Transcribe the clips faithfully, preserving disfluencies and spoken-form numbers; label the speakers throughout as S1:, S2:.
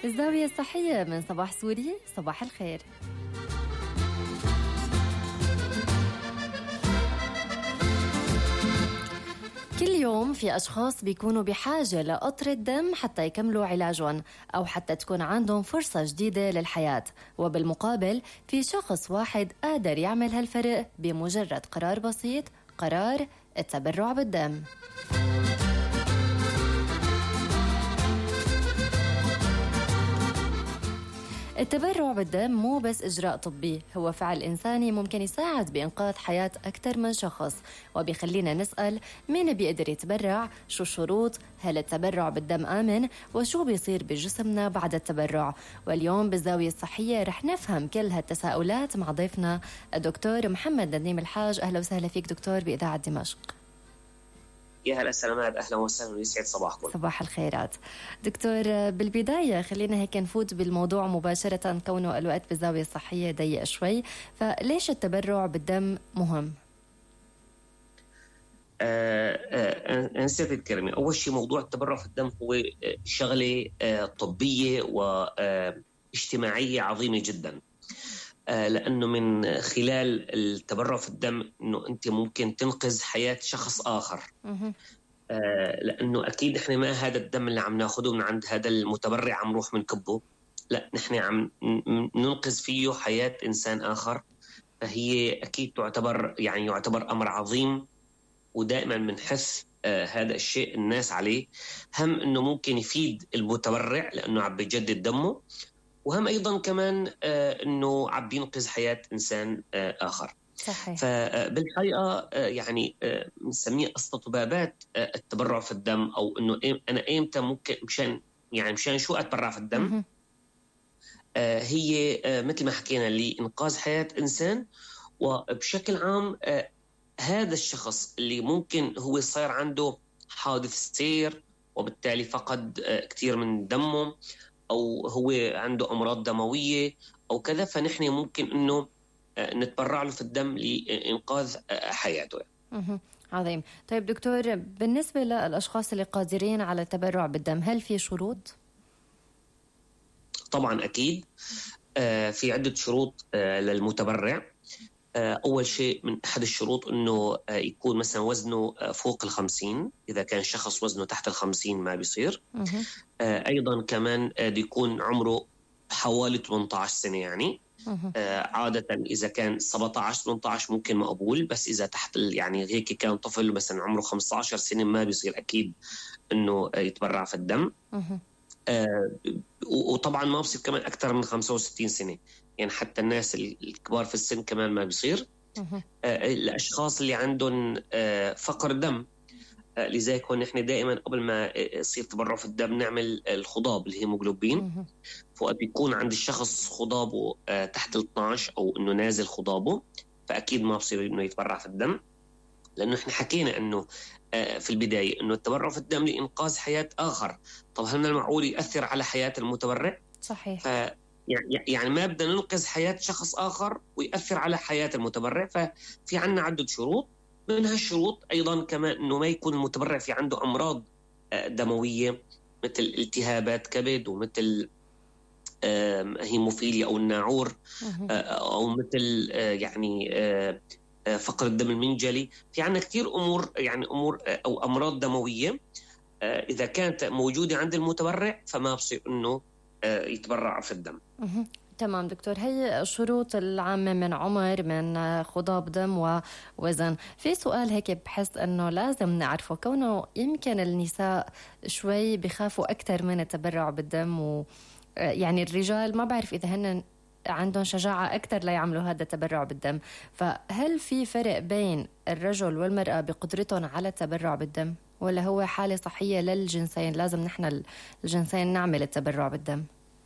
S1: الزاوية الصحية من صباح سوري. صباح الخير. كل يوم في أشخاص بيكونوا بحاجة لقطرة دم حتى يكملوا علاجهم أو حتى تكون عندهم فرصة جديدة للحياة، وبالمقابل في شخص واحد قادر يعمل هالفرق بمجرد قرار بسيط، قرار التبرع بالدم. التبرع بالدم مو بس إجراء طبي، هو فعل إنساني ممكن يساعد بإنقاذ حياة أكثر من شخص، وبيخلينا نسأل مين بيقدر يتبرع، شو الشروط، هل التبرع بالدم آمن، وشو بيصير بجسمنا بعد التبرع. واليوم بالزاوية الصحية رح نفهم كل هالتساؤلات مع ضيفنا الدكتور محمد نديم الحاج. أهلا وسهلا فيك دكتور بإذاعة دمشق.
S2: يا هلا سلامات، أهلا وسهلا ويسعد صباحكم.
S1: صباح الخيرات دكتور. بالبداية خلينا هيك نفوت بالموضوع مباشرة، كونه الوقت بالزاوية الصحية ضيق شوي، فليش التبرع بالدم مهم؟
S2: أنسة الكريمة، أول شيء موضوع التبرع في الدم هو شغلة آه طبية واجتماعية عظيمة جدا، آه لأنه من خلال التبرع في الدم أنه أنت ممكن تنقذ حياة شخص آخر. آه لأنه أكيد إحنا ما هذا الدم اللي عم ناخده من عند هذا المتبرع عم نروح منكبه، لا نحن عم ننقذ فيه حياة إنسان آخر، فهي أكيد تعتبر يعني يعتبر أمر عظيم، ودائما بنحث آه هذا الشيء الناس عليه، هم إنه ممكن يفيد المتبرع لأنه عم بيجدد دمه، وهم أيضا كمان آه إنه عم بينقذ حياة إنسان آه آخر.
S1: صحيح.
S2: فبالحقيقة يعني نسميه استطبابات التبرع في الدم، أو إنه أنا إمتى ممكن مشان يعني مشان شو أتبرع في الدم. هي مثل ما حكينا لإنقاذ حياة إنسان، وبشكل عام هذا الشخص اللي ممكن هو صار عنده حادث سير وبالتالي فقد كتير من دمه، أو هو عنده أمراض دموية أو كذا، فنحن ممكن إنه نتبرع له في الدم لإنقاذ حياته.
S1: عظيم. طيب دكتور، بالنسبة للأشخاص اللي قادرين على التبرع بالدم، هل في شروط؟
S2: طبعا أكيد في عدة شروط للمتبرع. أول شيء من أحد الشروط أنه يكون مثلا وزنه فوق الخمسين، إذا كان شخص وزنه تحت الخمسين ما بيصير. أيضا كمان يكون عمره حوالي ثمانية عشر سنة، يعني آه عادة إذا كان سبعة عشر ثمانية عشر ممكن مقبول، بس إذا تحت يعني هيك كان طفل مثلا عمره خمسة عشر سنة ما بيصير أكيد إنه يتبرع في الدم. آه وطبعا ما بصير كمان أكثر من خمسة وستين سنة، يعني حتى الناس الكبار في السن كمان ما بيصير. آه الأشخاص اللي عندهم آه فقر دم، آه لذلك هو نحن دائما قبل ما يصير تبرع في الدم نعمل الخضاب الهيموغلوبين، فبيكون عند الشخص خضابه آه تحت ال اثنا عشر أو إنه نازل خضابه، فأكيد ما بصير إنه يتبرع في الدم، لأنه إحنا حكينا إنه آه في البداية إنه التبرع في الدم لإنقاذ حياة آخر. طب هل من المعقول يأثر على حياة المتبرع؟
S1: صحيح.
S2: ف يعني يعني ما بدنا ننقذ حياة شخص آخر ويأثر على حياة المتبرع، ففي عنا عدة شروط. من هالشروط أيضا كمان إنه ما يكون المتبرع في عنده أمراض آه دموية مثل التهابات كبد، ومثل هيموفيليا أو الناعور، أو مثل يعني فقر الدم المنجلي. في عنا كتير أمور يعني أمور أو أمراض دموية إذا كانت موجودة عند المتبرع فما بصير إنه يتبرع في الدم.
S1: تمام دكتور، هي الشروط العامة من عمر، من خضاب دم ووزن. في سؤال هيك بحس أنه لازم نعرفه، كونه يمكن النساء شوي بخافوا أكثر من التبرع بالدم، و يعني الرجال ما بعرف إذا هن عندهم شجاعة أكثر ليعملوا هذا التبرع بالدم، فهل في فرق بين الرجل والمرأة بقدرتهم على التبرع بالدم، ولا هو حالة صحية للجنسين لازم نحن الجنسين نعمل التبرع بالدم؟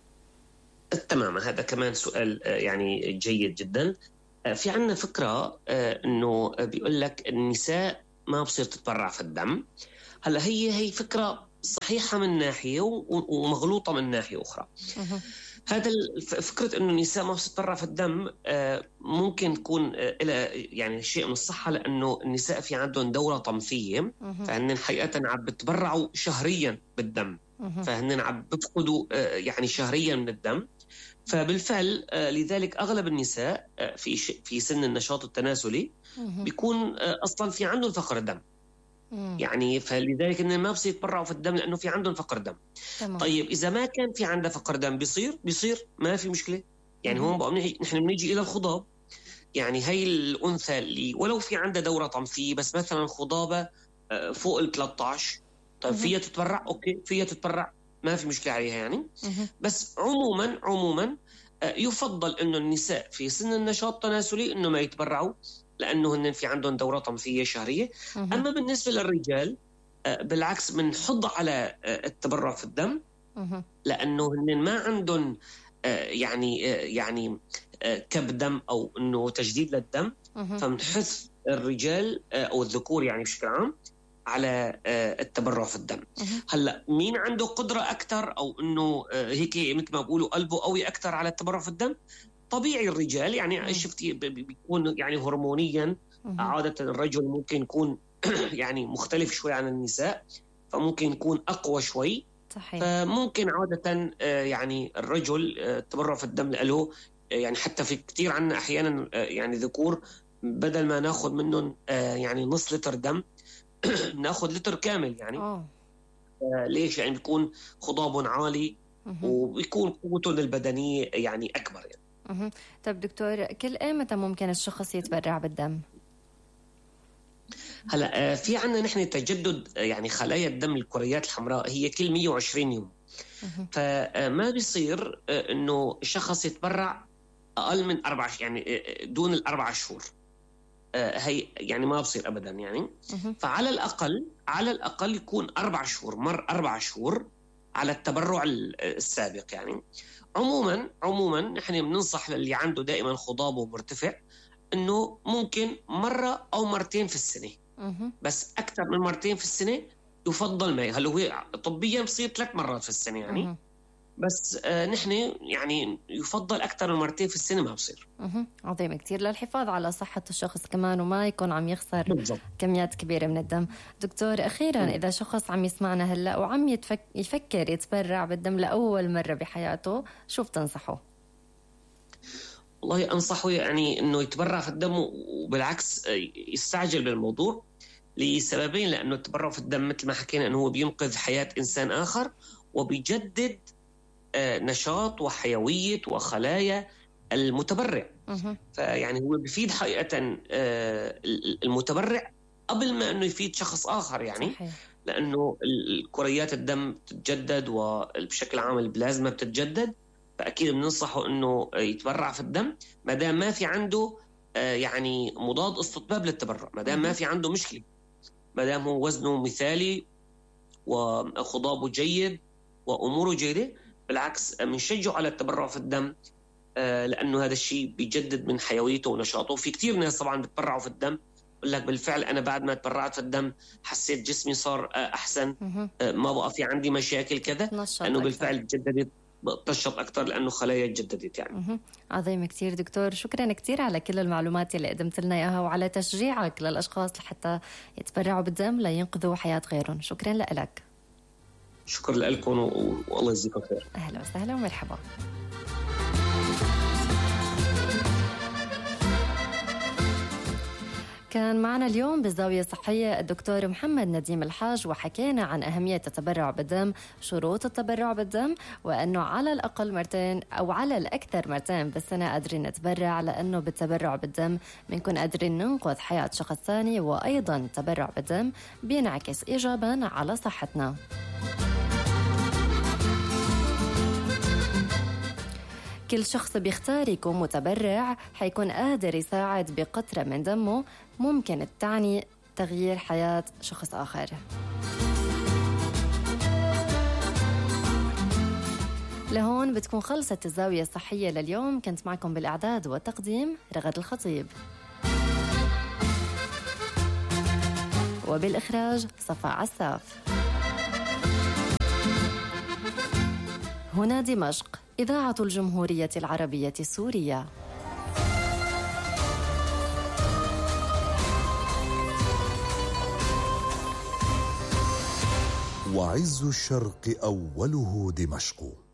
S2: تماما، هذا كمان سؤال يعني جيد جدا. في عنا فكرة أنه بيقول لك النساء ما بصير تتبرع في الدم. هلا هي هي فكرة صحيحة من ناحية ومغلوطة من ناحية أخرى. هذا فكرة إنه النساء ما بتتبرع في الدم ممكن تكون إلى يعني شيء من الصحة، لأنه النساء في عندهم دورة طمثية، فإن حقيقة عم بتبرعوا شهريا بالدم. فهن عم بفقدوا يعني شهريا من الدم. فبالفعل لذلك أغلب النساء في في سن النشاط التناسلي بيكون أصلا في عندهم فقر دم. يعني فلذلك إن ما بصير يتبرعوا في الدم لأنه في عندهم فقر دم. تمام. طيب إذا ما كان في عنده فقر دم بيصير بيصير ما في مشكلة. يعني هون بقى نحن بنيجي إلى الخضاب. يعني هي الأنثى اللي ولو في عندها دورة طمثية بس مثلا خضابة فوق ال ثلاثة عشر، طيب فيها تتبرع؟ أوكي فيها تتبرع، ما في مشكلة عليها يعني. بس عموما عموما يفضل إنه النساء في سن النشاط التناسلي إنه ما يتبرعوا لأنه هن في عندهم دورة طمثية شهرية. أما بالنسبة للرجال بالعكس بنحض على التبرع في الدم لأنه هن ما عندهم يعني يعني كب دم أو إنه تجديد للدم. فبنحث الرجال أو الذكور يعني بشكل عام على التبرع في الدم. هلا مين عنده قدرة أكثر أو إنه هيك مثل ما بقولوا قلبه قوي أكثر على التبرع في الدم؟ طبيعي الرجال يعني شفتي بيكون يعني هرمونيا عادة الرجل ممكن يكون يعني مختلف شوي عن النساء، فممكن يكون أقوى شوي. صحيح. فممكن عادة يعني الرجل التبرع في الدم له يعني حتى في كتير عنا أحيانا يعني ذكور بدل ما ناخذ منهم يعني نص لتر دم ناخذ لتر كامل يعني. أوه. ليش؟ يعني بيكون خضاب عالي وبيكون قوتهم البدنية يعني أكبر يعني.
S1: أه. طب دكتور كل إمتى ممكن الشخص يتبرع بالدم؟
S2: هلا في عنا نحن تجدد يعني خلايا الدم الكريات الحمراء هي كل مية وعشرين يوم. أه. فما بيصير إنه الشخص يتبرع أقل من أربع يعني دون الأربع شهور. هي يعني ما بصير أبدا يعني. أه. فعلى الأقل على الأقل يكون أربع شهور مر أربع شهور على التبرع السابق يعني. عموما عموما نحن بننصح للي عنده دائما خضابه مرتفع انه ممكن مره او مرتين في السنه. بس اكثر من مرتين في السنه يفضل ما. هل هو طبيا بصير ثلاث مرات في السنه يعني. بس آه نحن يعني يفضل اكثر من مرتين في السنه ما بصير.
S1: عظيم كتير للحفاظ على صحه الشخص كمان وما يكون عم يخسر بالضبط كميات كبيره من الدم. دكتور اخيرا م. اذا شخص عم يسمعنا هلا وعم يتفك... يفكر يتبرع بالدم لاول مره بحياته شو بتنصحه؟
S2: والله انصحه يعني انه يتبرع في الدم وبالعكس يستعجل بالموضوع لسببين. لانه التبرع في الدم مثل ما حكينا انه هو بينقذ حياه انسان اخر وبيجدد نشاط وحيوية وخلايا المتبرع. أه. فيعني هو بيفيد حقيقة المتبرع قبل ما أنه يفيد شخص آخر يعني. صحيح. لأنه الكريات الدم بتتجدد وبشكل عام البلازما بتتجدد. فأكيد بننصحه أنه يتبرع في الدم ما دام ما في عنده يعني مضاد استطباب للتبرع، ما دام ما في عنده مشكلة، ما دام هو وزنه مثالي وخضابه جيد وأموره جيدة. بالعكس بنشجعه على التبرع في الدم لأنه هذا الشيء بيجدد من حيويته ونشاطه. في كتير ناس طبعا بتبرعوا في الدم بقول لك بالفعل أنا بعد ما تبرعت في الدم حسيت جسمي صار أحسن، ما بقى في عندي مشاكل كذا لأنه بالفعل تجددت تنشط أكثر لأنه خلايا تجددت يعني.
S1: عظيم كتير دكتور، شكرا كتير على كل المعلومات اللي قدمت لنا إياها وعلى تشجيعك للأشخاص لحتى يتبرعوا بالدم لينقذوا حياة غيرهم. شكرا لك.
S2: شكرا لكم والله يجزيكم خير.
S1: أهلا وسهلا ومرحبا. كان معنا اليوم بالزاوية الصحية الدكتور محمد نديم الحاج وحكينا عن أهمية التبرع بالدم، شروط التبرع بالدم، وأنه على الأقل مرتين أو على الأكثر مرتين بالسنة قادرين نتبرع لأنه بالتبرع بالدم بنكون قادرين ننقذ حياة شخص ثاني، وأيضا التبرع بالدم بينعكس إيجابا على صحتنا. كل شخص بيختار يكون متبرع حيكون قادر يساعد بقطرة من دمه ممكن تعني تغيير حياة شخص آخر. لهون بتكون خلصت الزاوية الصحية لليوم. كنت معكم بالإعداد والتقديم رغد الخطيب، وبالإخراج صفاء عساف. هنا دمشق، إذاعة الجمهورية العربية السورية.
S3: وعز الشرق أوله دمشق.